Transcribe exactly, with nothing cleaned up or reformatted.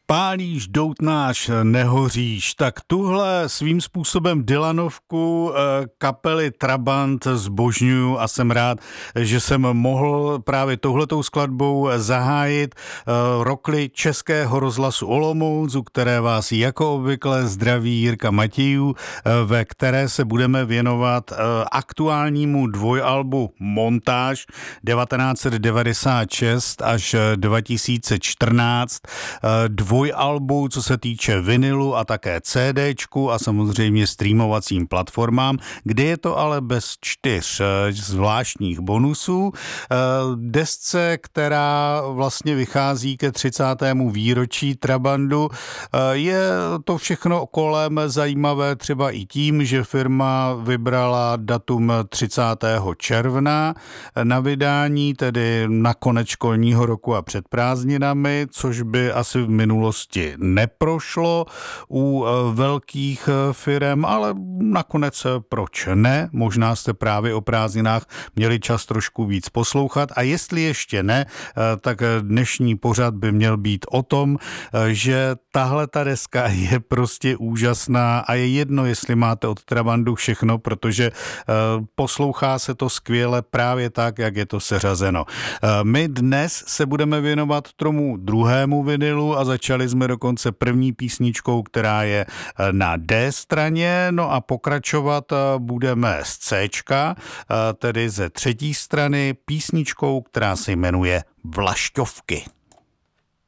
Pálíš, doutnáš, nehoříš. Tak tuhle svým způsobem Dylanovku kapely Trabant zbožňuju a jsem rád, že jsem mohl právě touhletou skladbou zahájit rokli Českého rozhlasu Olomouc, u které vás jako obvykle zdraví Jirka Matějů, ve které se budeme věnovat aktuálnímu dvojalbu Montáž devatenáct set devadesát šest až dva tisíce čtrnáct, dvojalbu, co se týče vinilu a také CDčku a samozřejmě streamovacím platformám, kde je to ale bez čtyř zvláštních bonusů. Desce, která vlastně vychází ke třicátému výročí Trabantu, je to všechno kolem zajímavé třeba i tím, že firma vybrala datum třicátého června na vydání, tedy na konec školního roku a před prázdninami, což by asi v minulosti neprošlo u velkých firem, ale nakonec proč ne? Možná jste právě o prázdninách měli čas trošku víc poslouchat a jestli ještě ne, tak dnešní pořad by měl být o tom, že tahle ta deska je prostě úžasná a je jedno, jestli máte od Trabantu všechno, protože poslouchá se to skvěle právě tak, jak je to seřazeno. My dnes se budeme věnovat tomu druhému vinilu a začali jsme dokonce první písničkou, která je na D straně, no a pokračovat budeme z Cčka, tedy ze třetí strany písničkou, která se jmenuje Vlašťovky.